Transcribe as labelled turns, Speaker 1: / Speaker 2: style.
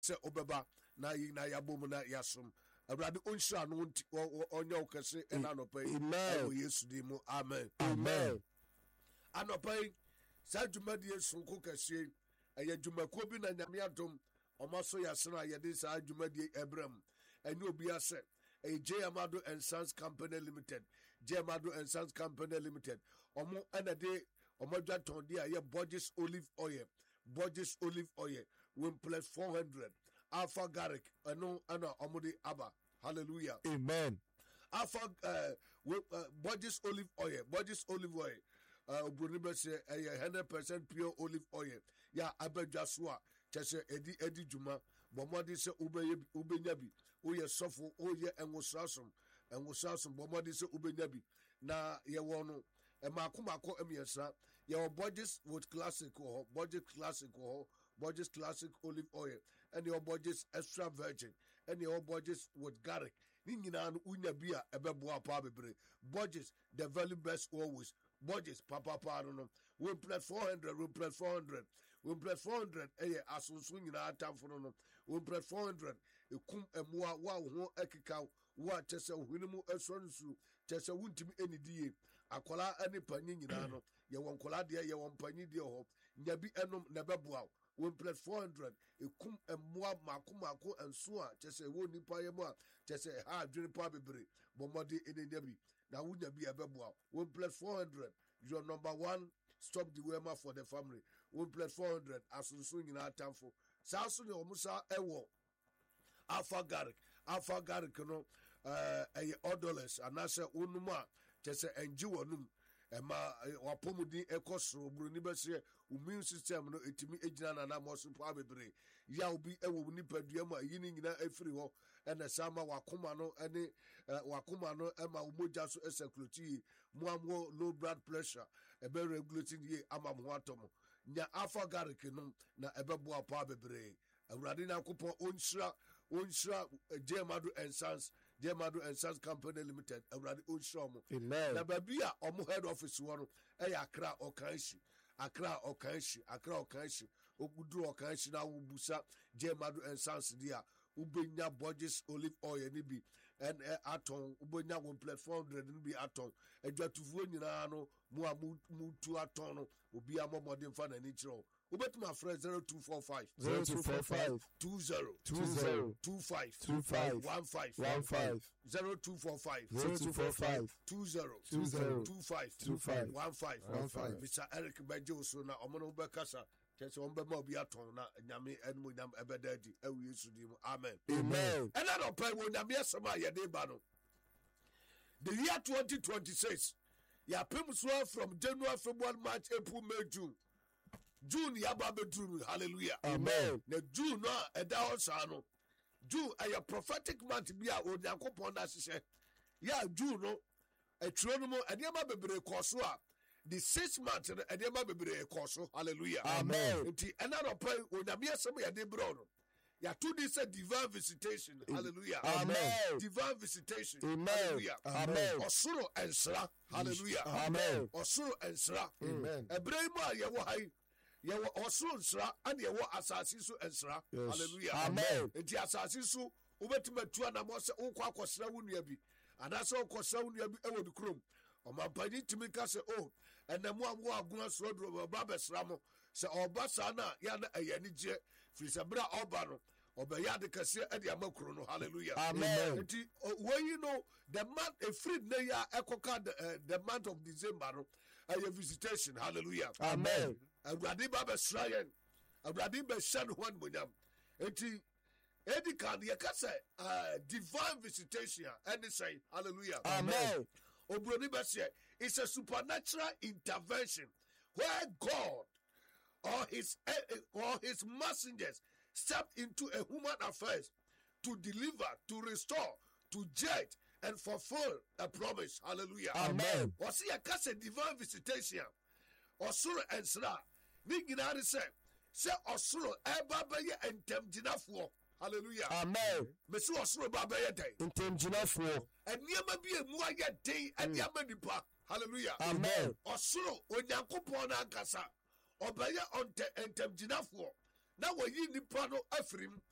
Speaker 1: se obeba na yabom na yasum awurade onhyira no onye okese ena nopai o Yesu di mu amen anopai sa dwumadi esunko kese eye dwumako bi na nyame adom omaso yasena yede sa dwumadi ebram ene obi ase J. Amado and Sons Company Limited. J. Amado and Sons Company Limited. Omo enade omoja tondi aye Borges olive oil. Borges olive oil. Win plus 400. Alpha Garrick. Ano omodi Abba. Hallelujah.
Speaker 2: Amen.
Speaker 1: Alpha Borges olive oil. Borges olive oil. Obronibe se 100% pure olive oil. Ya abejaswa. Chese edi juma bomodi se ubenyabi oye sofo oye enwosasom bomodi se ubenyabi na ye wono makomako emiesa ye Borges with classic Borges classic olive oil and your Borges extra virgin and your Borges with garlic ni nyina no unya bi a ebeboa pa bebre Borges the very best always Borges papa no we plus 400 we plus 400 asunsu nyina atamfo no we plus 400 ekum emua wa ho ekeka wa chese ohunimu esonsu chese wuntimi enidie akola ani panyi nyina no ye won kola de ye won panyi de ho nyabi enom na beboa we plus 400 ekum emua makomako enso a chese wo nipa ye mu a chese ha adwene pa bebre bomode enenyabi na wunya bi ebeboa 1 plus 400 your number one stop the wema for the family 1 plus 400 asunsu nyina atamfo sa so ne omusa ewo Alpha Garrick no odorless anase onuma chese enji wonum ema wapomudi ekosro bruni bese immune system no etimi ejina na namoso pa bebre ya obi ewo nipadua ma yini nyina afiri ho ena sama wakoma no ema umoja so esekloti muamwo low blood pressure ebe regulating ye ama mo atomo nya Alpha Garrick no na ebebo pa bebre awurade na kopon onhyira J. Amado and Sons Company Limited awurade onhyira mo na babi a omo head office wo no Accra Okanshi oguduru Okanshi na wubusa J. Amado and Sons dia ubenya Borges olive oil ni bi en aton ubenya 1 plus 400 ni bi aton adwatufuo nyina no mu tu aton no obi amomode mfa na ni kiro ubetuma frɛ 0245 20 25 15 0245 20 25 15 Mr. Eric Bejo so na omono bekasa kese ombe ma obi aton na nyame enmu nyam ebedadi ewu Yesu di mu amen ena no pay wo nyame asema ye de ba no the year 2026 ya pem so from January, February, March, April, May, June yaba beduru hallelujah
Speaker 2: amen
Speaker 1: na June no eda hosa no June a prophetic month bia onyankopon na hye ya June no aturo no mo edema bebre koso a the 6 month no edema bebre koso hallelujah
Speaker 2: amen
Speaker 1: nti ena no pay onyame asem ya de bro no ya to this a divine visitation hallelujah
Speaker 2: amen
Speaker 1: divine visitation
Speaker 2: amen
Speaker 1: hallelujah
Speaker 2: amen
Speaker 1: osoro ensra hallelujah
Speaker 2: amen
Speaker 1: osoro ensra
Speaker 2: amen
Speaker 1: ebrahim a ye wo hai ye wo osoro nsra ane ye wo asase so ensra hallelujah
Speaker 2: amen
Speaker 1: enti asase so obetima tua na mo se ukwa akosra wunua bi anase okosra wunua bi ewo bi krom omampani timi ka se o enemu amwo aguna so do ba besra mo se oba sa na ya na ayani je frisa bra oba no obaya de kase e de amakro no hallelujah
Speaker 2: amen
Speaker 1: enti when you know the month a free na ya ekoka the month of December no a visitation hallelujah
Speaker 2: amen
Speaker 1: awurade ba besra yen awurade be shan hwan monyam enti edi kan ye ka se divine visitation and say hallelujah
Speaker 2: amen
Speaker 1: Obroni Bessie, it's a supernatural intervention where God or his messengers step into a human affairs to deliver, to restore, to judge, and fulfill a promise. Hallelujah.
Speaker 2: Amen.
Speaker 1: Was a case divine visitation? Osuro ensra. Niginari say Osuro ebabaye entem jinafo. Hallelujah.
Speaker 2: Amen.
Speaker 1: Mesu osuro babaye day.
Speaker 2: Entem jinafo.
Speaker 1: Eniyama bi emu aye day eniyama nipa. Hallelujah.
Speaker 2: Amen.
Speaker 1: Osuro onyankopon na ankasa. Obaye entem jinafo. Na wayi nipa no afrim.